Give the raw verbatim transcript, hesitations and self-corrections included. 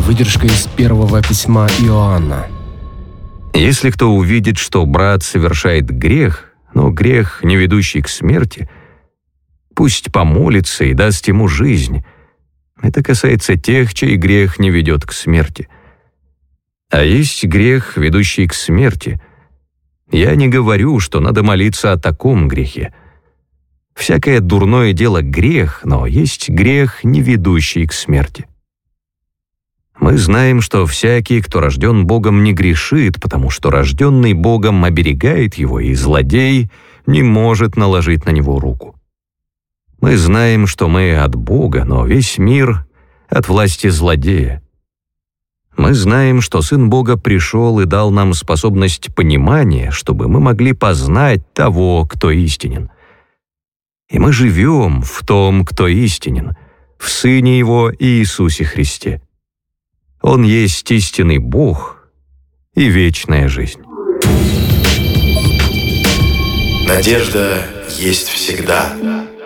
Выдержка из первого письма Иоанна. Если кто увидит, что брат совершает грех, но грех, не ведущий к смерти, пусть помолится и даст ему жизнь. Это касается тех, чей грех не ведет к смерти. А есть грех, ведущий к смерти. Я не говорю, что надо молиться о таком грехе. Всякое дурное дело — грех, но есть грех, не ведущий к смерти. Мы знаем, что всякий, кто рожден Богом, не грешит, потому что рожденный Богом оберегает его, и злодей не может наложить на него руку. Мы знаем, что мы от Бога, но весь мир от власти злодея. Мы знаем, что Сын Бога пришел и дал нам способность понимания, чтобы мы могли познать того, кто истинен. И мы живем в том, кто истинен, в Сыне Его Иисусе Христе. Он есть истинный Бог и вечная жизнь. Надежда есть всегда.